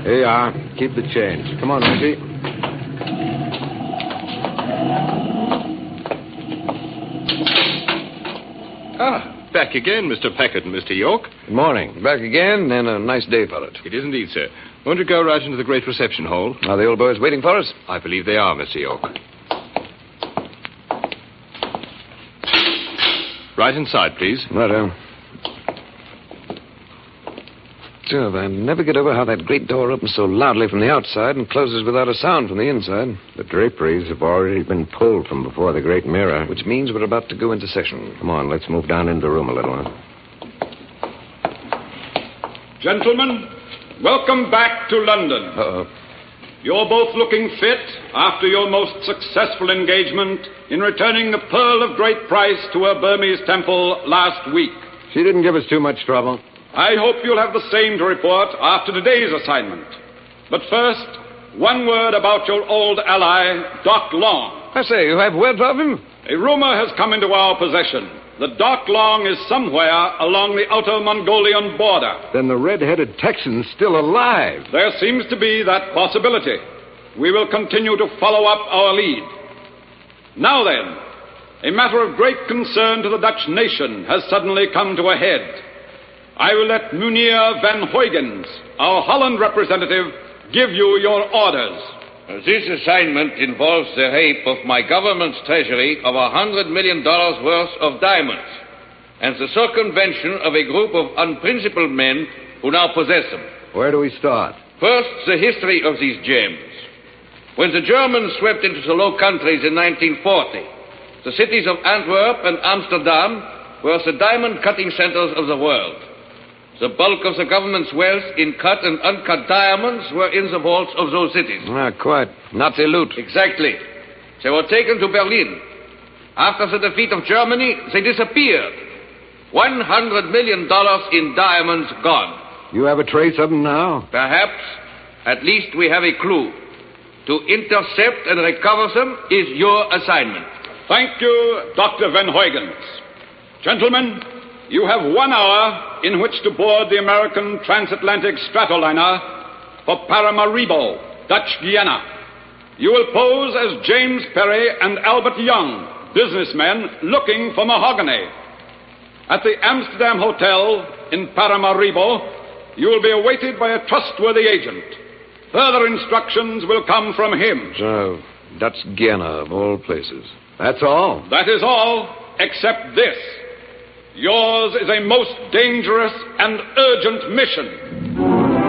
Here you are. Keep the change. Come on, Reggie. Back again, Mr. Packard and Mr. York. Good morning. Back again, and a nice day for it. It is indeed, sir. Won't you go right into the great reception hall? Are the old boys waiting for us? I believe they are, Mr. York. Right inside, please. Righto. Jove, I never get over how that great door opens so loudly from the outside and closes without a sound from the inside. The draperies have already been pulled from before the great mirror. Which means we're about to go into session. Come on, let's move down into the room a little, huh? Gentlemen, welcome back to London. Uh-oh. You're both looking fit after your most successful engagement in returning the pearl of great price to her Burmese temple last week. She didn't give us too much trouble. I hope you'll have the same to report after today's assignment. But first, one word about your old ally, Doc Long. I say, you have word of him? A rumor has come into our possession that Doc Long is somewhere along the outer Mongolian border. Then the red-headed Texan's still alive. There seems to be that possibility. We will continue to follow up our lead. Now then, a matter of great concern to the Dutch nation has suddenly come to a head. I will let Meneer Van Huygens, our Holland representative, give you your orders. This assignment involves the rape of my government's treasury of $100 million worth of diamonds and the circumvention of a group of unprincipled men who now possess them. Where do we start? First, the history of these gems. When the Germans swept into the Low Countries in 1940, the cities of Antwerp and Amsterdam were the diamond-cutting centers of the world. The bulk of the government's wealth in cut and uncut diamonds were in the vaults of those cities. Quite. Nazi loot. Exactly. They were taken to Berlin. After the defeat of Germany, they disappeared. $100 million in diamonds gone. You have a trace of them now? Perhaps. At least we have a clue. To intercept and recover them is your assignment. Thank you, Dr. Van Huygens. Gentlemen, you have 1 hour in which to board the American transatlantic stratoliner for Paramaribo, Dutch Guiana. You will pose as James Perry and Albert Young, businessmen looking for mahogany. At the Amsterdam Hotel in Paramaribo, you will be awaited by a trustworthy agent. Further instructions will come from him. So, Dutch Guiana, of all places. That's all? That is all, except this. Yours is a most dangerous and urgent mission.